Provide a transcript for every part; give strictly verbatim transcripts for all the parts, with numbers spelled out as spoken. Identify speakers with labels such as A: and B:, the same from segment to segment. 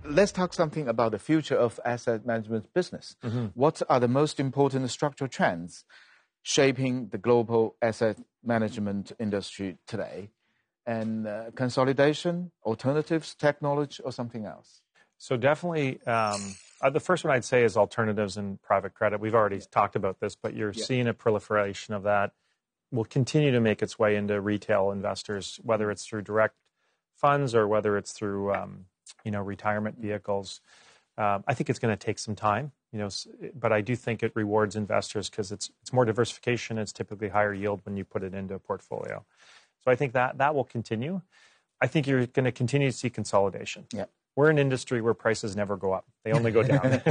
A: let's talk something about the future of asset management business.
B: Mm-hmm.
A: What are the most important structural trends shaping the global asset management industry today? And uh, consolidation, alternatives, technology, or something else?
B: So definitely, um, uh, the first one I'd say is alternatives and private credit. We've already yeah. talked about this, but you're yeah. seeing a proliferation of that. Will continue to make its way into retail investors, whether it's through direct funds or whether it's through um, you know retirement vehicles. Um, I think it's going to take some time, you know, but I do think it rewards investors because it's it's more diversification. It's typically higher yield when you put it into a portfolio. So I think that that will continue. I think you're going to continue to see consolidation.
A: Yeah.
B: We're an industry where prices never go up. They only go down.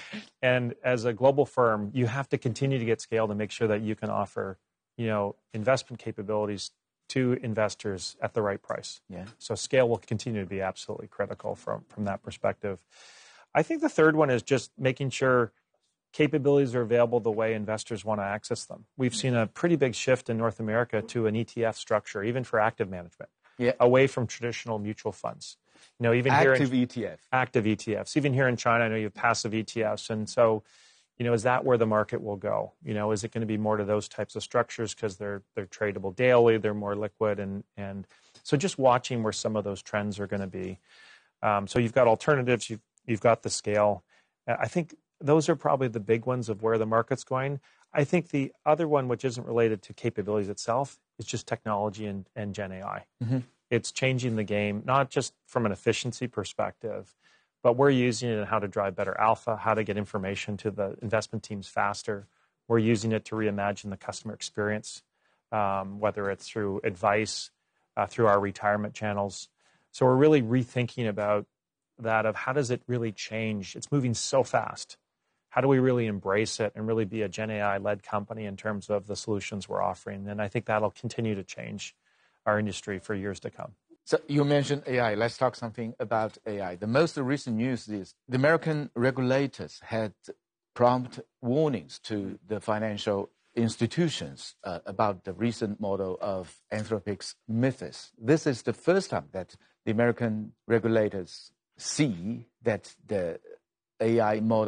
B: And as a global firm, you have to continue to get scale to make sure that you can offer, you know, investment capabilities to investors at the right price.
A: Yeah.
B: So scale will continue to be absolutely critical from, from that perspective. I think the third one is just making sure capabilities are available the way investors want to access them. We've seen a pretty big shift in North America to an E T F structure, even for active management,
A: yeah.
B: away from traditional mutual funds. You know, even
A: active
B: here in,
A: E T F.
B: Active E T Fs. Even here in China, I know you have passive E T Fs. And so, you know, is that where the market will go? You know, is it going to be more to those types of structures because they're they're tradable daily, they're more liquid, and and so just watching where some of those trends are going to be. Um, so you've got alternatives, you've you've got the scale. I think those are probably the big ones of where the market's going. I think the other one, which isn't related to capabilities itself, is just technology and, and Gen A I.
A: Mm-hmm.
B: It's changing the game, not just from an efficiency perspective, but we're using it in how to drive better alpha, how to get information to the investment teams faster. We're using it to reimagine the customer experience, um, whether it's through advice, uh, through our retirement channels. So we're really rethinking about that of how does it really change? It's moving so fast. How do we really embrace it and really be a Gen A I-led company in terms of the solutions we're offering? And I think that'll continue to change our industry for years to come.
A: So you mentioned A I. Let's talk something about A I. The most recent news is the American regulators had prompt warnings to the financial institutions uh, about the recent model of Anthropic's Mythos. This is the first time that the American regulators see that the A I model